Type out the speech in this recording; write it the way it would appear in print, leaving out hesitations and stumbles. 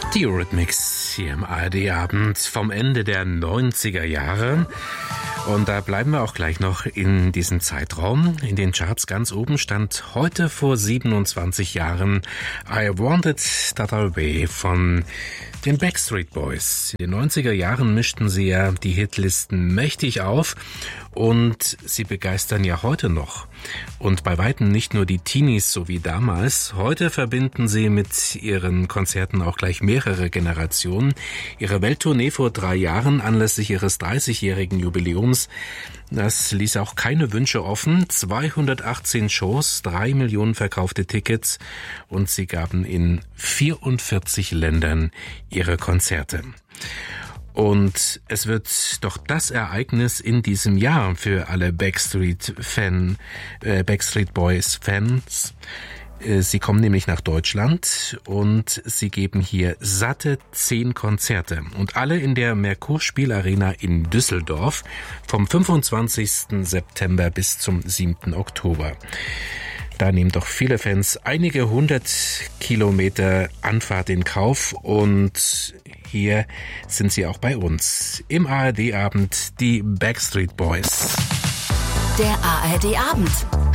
Die Eurythmics hier im ARD-Abend vom Ende der 90er Jahre. Und da bleiben wir auch gleich noch in diesem Zeitraum. In den Charts ganz oben stand heute vor 27 Jahren I Wanted That Away von den Backstreet Boys. In den 90er Jahren mischten sie ja die Hitlisten mächtig auf und sie begeistern ja heute noch. Und bei weitem nicht nur die Teenies so wie damals. Heute verbinden sie mit ihren Konzerten auch gleich mehrere Generationen. Ihre Welttournee vor 3 Jahren anlässlich ihres 30-jährigen Jubiläums, das ließ auch keine Wünsche offen. 218 Shows, 3 Millionen verkaufte Tickets und sie gaben in 44 Ländern ihre Konzerte. Und es wird doch das Ereignis in diesem Jahr für alle Backstreet Boys Fans. Sie kommen nämlich nach Deutschland und sie geben hier satte 10 Konzerte und alle in der Merkur-Spielarena in Düsseldorf vom 25. September bis zum 7. Oktober. Da nehmen doch viele Fans einige 100 Kilometer Anfahrt in Kauf und hier sind sie auch bei uns. Im ARD-Abend die Backstreet Boys. Der ARD-Abend.